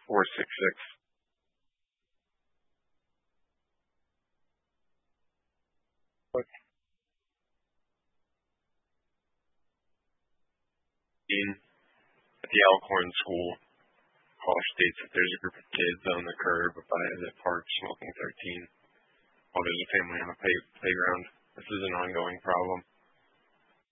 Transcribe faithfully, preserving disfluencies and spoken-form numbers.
four six six. At the Alcorn School, call states that there's a group of kids on the curb by the park smoking thirteen while there's a family on a play, playground. This is an ongoing problem.